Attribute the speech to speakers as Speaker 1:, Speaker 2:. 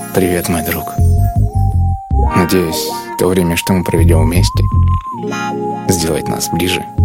Speaker 1: Привет, мой друг. Надеюсь, то время, что мы проведем вместе, сделает нас ближе.